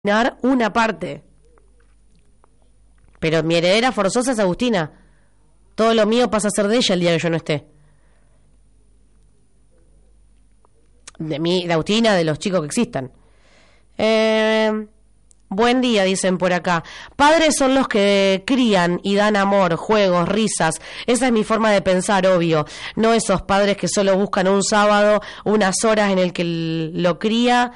una parte. Pero mi heredera forzosa es Agustina. Todo lo mío pasa a ser de ella el día que yo no esté. De Agustina, de los chicos que existan. Buen día, dicen por acá. Padres son los que crían y dan amor, juegos, risas. Esa es mi forma de pensar, obvio. No esos padres que solo buscan un sábado, unas horas en el que lo cría.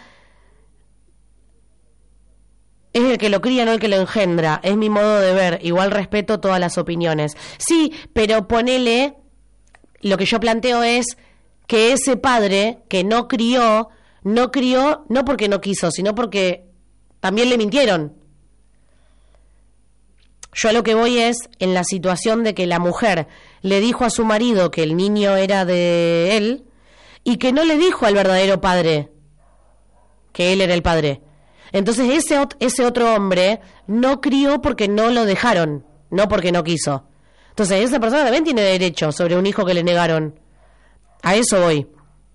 Es el que lo cría, no el que lo engendra. Es mi modo de ver. Igual respeto todas las opiniones. Sí, pero ponele... Lo que yo planteo es que ese padre que no crió no porque no quiso, sino porque también le mintieron. Yo a lo que voy es en la situación de que la mujer le dijo a su marido que el niño era de él y que no le dijo al verdadero padre que él era el padre. Entonces ese otro hombre no crió porque no lo dejaron, no porque no quiso. Entonces esa persona también tiene derecho sobre un hijo que le negaron. A eso voy.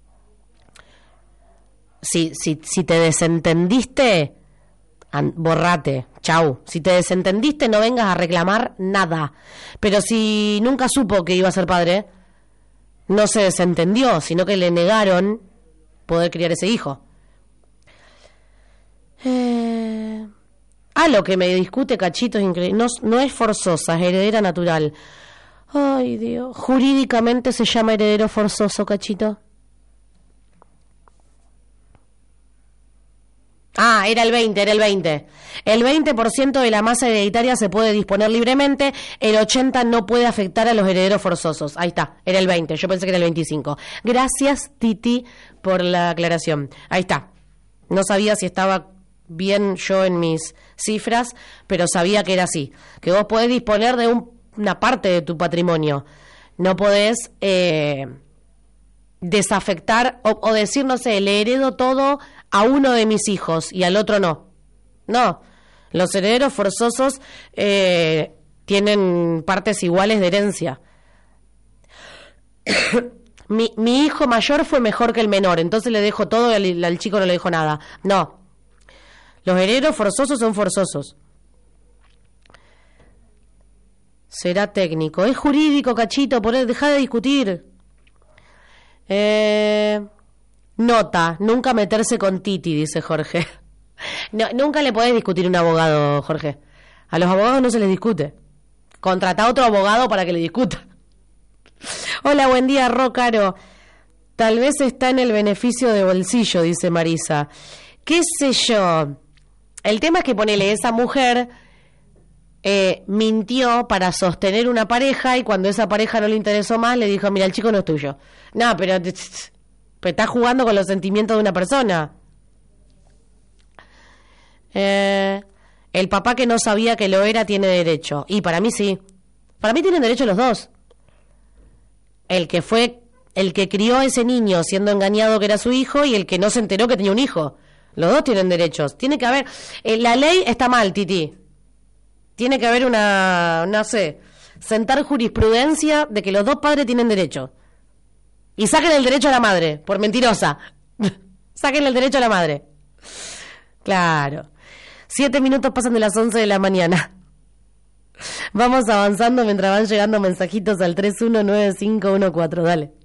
Si te desentendiste, borrate, chau. Si te desentendiste, no vengas a reclamar nada. Pero si nunca supo que iba a ser padre, no se desentendió, sino que le negaron poder criar ese hijo. Lo que me discute Cachito es increíble. No es forzosa, es heredera natural. Ay, Dios. Jurídicamente se llama heredero forzoso, Cachito. Era el 20. El 20% de la masa hereditaria se puede disponer libremente, el 80% no puede afectar a los herederos forzosos. Ahí está, era el 20, yo pensé que era el 25. Gracias, Titi, por la aclaración. Ahí está. No sabía si estaba bien yo en mis cifras, pero sabía que era así. Que vos podés disponer de una parte de tu patrimonio. No podés desafectar o decir, no sé, le heredo todo a uno de mis hijos y al otro no. No, los herederos forzosos tienen partes iguales de herencia. mi hijo mayor fue mejor que el menor, entonces le dejo todo y al chico no le dejo nada. No, los herederos forzosos son forzosos. Será técnico. Es jurídico, Cachito, deja de discutir. Nota, nunca meterse con Titi, dice Jorge. No, nunca le podés discutir a un abogado, Jorge. A los abogados no se les discute. Contratá a otro abogado para que le discuta. Hola, buen día, Caro. Tal vez está en el beneficio de bolsillo, dice Marisa. ¿Qué sé yo? El tema es que ponele, esa mujer mintió para sostener una pareja y cuando esa pareja no le interesó más, le dijo, mira, el chico no es tuyo. No, pero estás jugando con los sentimientos de una persona. El papá que no sabía que lo era tiene derecho. Y para mí sí. Para mí tienen derecho los dos. El que crió a ese niño siendo engañado que era su hijo y el que no se enteró que tenía un hijo. Los dos tienen derechos. Tiene que haber... la ley está mal, Titi. Tiene que haber sentar jurisprudencia de que los dos padres tienen derecho. Y saquen el derecho a la madre, por mentirosa. Saquen el derecho a la madre. Claro. 7 minutos pasan de las 11 de la mañana. Vamos avanzando mientras van llegando mensajitos al 319514. Dale.